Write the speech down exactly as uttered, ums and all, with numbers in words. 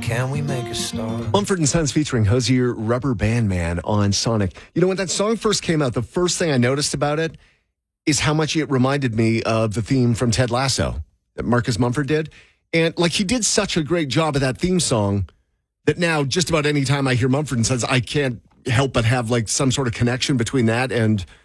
can we make a start? Mumford and Sons featuring Hosier, Rubber Band Man on Sonic. You know, when that song first came out, the first thing I noticed about it is how much it reminded me of the theme from Ted Lasso that Marcus Mumford did. And like he did such a great job of that theme song that now just about any time I hear Mumford and Sons, I can't help but have like some sort of connection between that and